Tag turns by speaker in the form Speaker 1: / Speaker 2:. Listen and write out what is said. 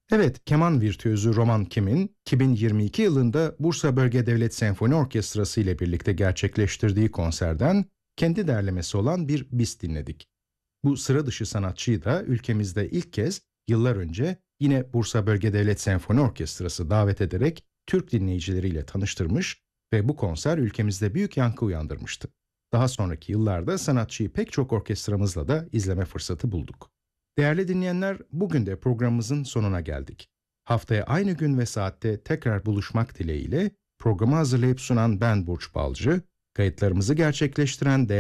Speaker 1: Evet, keman virtüözü Roman Kim'in 2022 yılında Bursa Bölge Devlet Senfoni Orkestrası ile birlikte gerçekleştirdiği konserden kendi derlemesi olan bir bis dinledik. Bu sıra dışı sanatçıyı da ülkemizde ilk kez yıllar önce yine Bursa Bölge Devlet Senfoni Orkestrası davet ederek Türk dinleyicileriyle tanıştırmış ve bu konser ülkemizde büyük yankı uyandırmıştı. Daha sonraki yıllarda sanatçıyı pek çok orkestramızla da izleme fırsatı bulduk. Değerli dinleyenler, bugün de programımızın sonuna geldik. Haftaya aynı gün ve saatte tekrar buluşmak dileğiyle programı hazırlayıp sunan ben Burç Balcı, kayıtlarımızı gerçekleştiren